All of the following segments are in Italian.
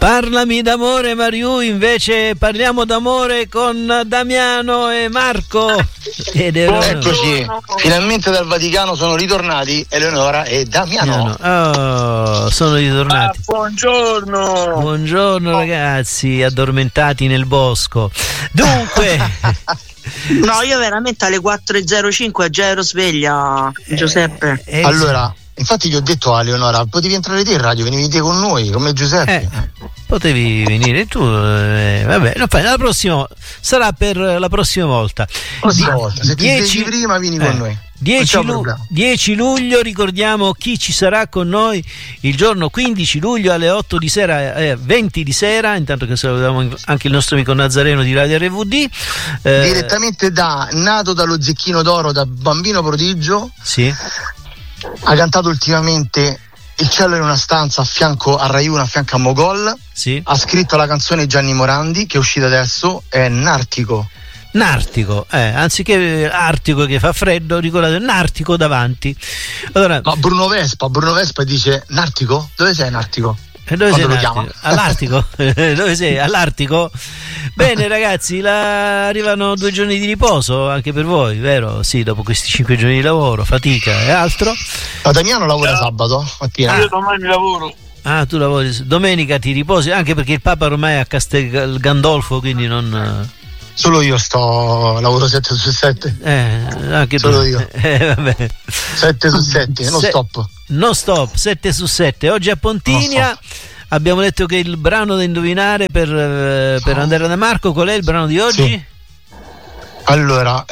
Parlami d'amore, Mariù, invece parliamo d'amore con Damiano e Marco. Eccoci, finalmente dal Vaticano sono ritornati Eleonora e Damiano. Oh, sono ritornati. Buongiorno. Buongiorno ragazzi, addormentati nel bosco. Dunque... No, io veramente alle 4:05 già ero sveglia, Giuseppe. Allora, infatti gli ho detto a Eleonora, potevi entrare te in radio, venivi te con noi, come Giuseppe. Potevi venire tu, vabbè, la prossima sarà per la prossima volta. Se ti svegli prima vieni con noi. 10 luglio, ricordiamo chi ci sarà con noi il giorno 15 luglio alle 8 di sera, 20 di sera, intanto che salutiamo anche il nostro amico Nazareno di Radio RVD. Direttamente nato dallo Zecchino d'Oro, da bambino prodigio. Sì. Ha cantato ultimamente Il cielo in una stanza a fianco a Rai 1, a fianco a Mogol. Sì. Ha scritto la canzone Gianni Morandi che è uscita adesso, è Nartico. Nartico, anziché Artico che fa freddo, ricordate Nartico davanti. Allora, ma Bruno Vespa dice Nartico? Dove sei Nartico? Dove sei lo chiama? All'Artico? Dove sei? All'Artico? Bene ragazzi, arrivano 2 giorni di riposo anche per voi, vero? Sì, dopo questi 5 giorni di lavoro, fatica e altro. Ma Damiano lavora sabato mattina? Io domani lavoro. Ah, tu lavori, domenica ti riposi, anche perché il Papa ormai è a Castel Gandolfo, quindi non... Solo io lavoro 7 su 7. Anche solo tu. Io. Vabbè. 7 su 7, non stop, 7 su 7. Oggi a Pontinia abbiamo detto che il brano da indovinare per Andrea Da Marco, qual è il brano di oggi? Sì. Allora,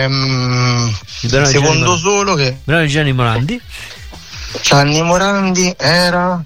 secondo solo che... Il brano di Gianni Morandi. Gianni Morandi era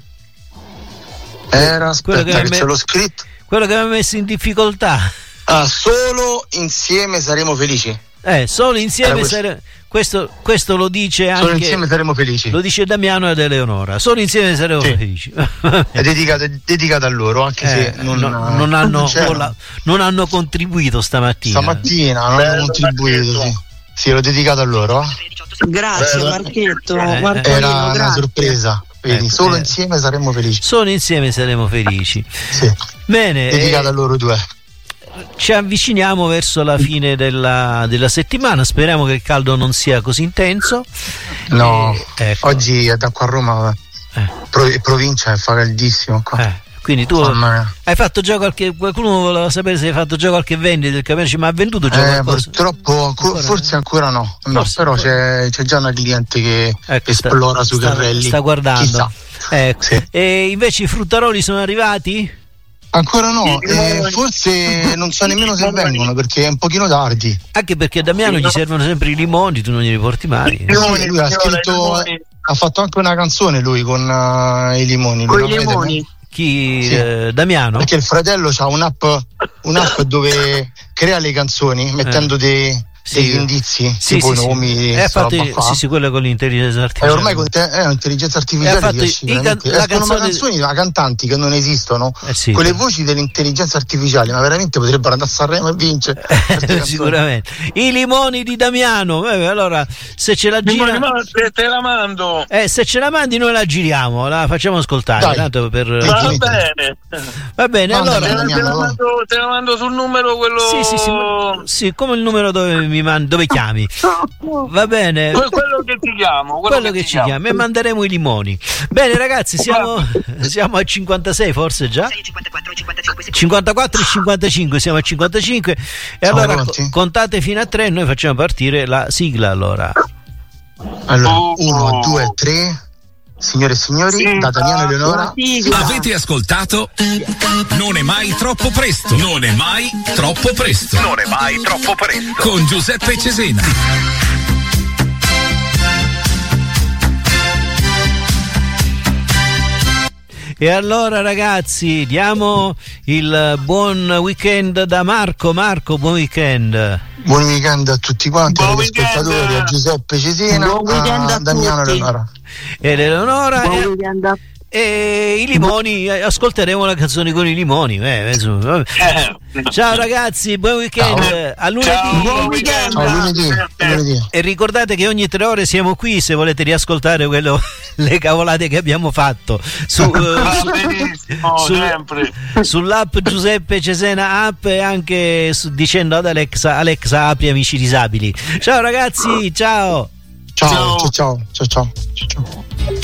aspetta che ce l'ho scritto. Quello che mi ha messo in difficoltà. Solo insieme saremo felici. Solo insieme questo lo dice anche. Solo insieme saremo felici. Lo dice Damiano ed Eleonora. Solo insieme saremo felici. È dedicata a loro, anche se non hanno contribuito stamattina. Stamattina non hanno contribuito. Sì, l'ho dedicato a loro. Grazie Marchetto. Era una sorpresa. Vedi, solo insieme saremo felici. Solo insieme saremo felici. Sì. Bene. Dedicata a loro due. Ci avviciniamo verso la fine della settimana, speriamo che il caldo non sia così intenso. No, oggi da qua a Roma provincia fa caldissimo qua. Quindi tu hai fatto già qualcuno voleva sapere se hai fatto già qualche vendita del cameriere, ma ha venduto già qualcosa? Purtroppo forse ancora no, però c'è già una cliente che esplora sui carrelli. Sta guardando. Chissà. Sì. E invece i fruttaroli sono arrivati? Ancora no, forse non so nemmeno se vengono perché è un pochino tardi. Anche perché a Damiano gli servono sempre i limoni, tu non glieli porti mai. Lui ha scritto, ha fatto anche una canzone lui con i limoni. Con i limoni. Chi? Sì. Damiano? Perché il fratello ha un'app dove crea le canzoni mettendo degli indizi, tipo nomi. Sì, quello con l'intelligenza artificiale. Ormai è un'intelligenza artificiale. Canzoni da cantanti che non esistono, con le voci dell'intelligenza artificiale, ma veramente potrebbero andare a Sanremo e vincere. Sicuramente. I limoni di Damiano. Allora, se ce la gira, te la mando. Se ce la mandi, noi la giriamo, la facciamo ascoltare. Tanto per... Va bene. Allora te la mando sul numero quello. Sì, come il numero dove chiami. Va bene, quello che ti chiamo, quello che ci chiami, e manderemo i limoni. Bene ragazzi, siamo a 56 forse già 54 e 55, siamo a 55 e allora contate fino a 3 e noi facciamo partire la sigla. Allora 1, 2, 3. Signore e signori, da Damiano e Eleonora. Avete ascoltato? Non è mai troppo presto. Non è mai troppo presto. Non è mai troppo presto. Con Giuseppe Cesena. E allora ragazzi, diamo il buon weekend da Marco. Marco, buon weekend. Buon weekend a tutti quanti, agli ascoltatori, a Giuseppe Cesena, a Damiano e Eleonora. Ed Eleonora e i limoni, ascolteremo la canzone con i limoni. Ciao ragazzi, buon weekend. Ciao. A lunedì. Ciao. Buon weekend. A lunedì. E ricordate che ogni 3 ore siamo qui se volete riascoltare le cavolate che abbiamo fatto sull'app Giuseppe Cesena app e anche dicendo ad Alexa apri Amici Disabili. Ciao ragazzi, ciao. Ciao.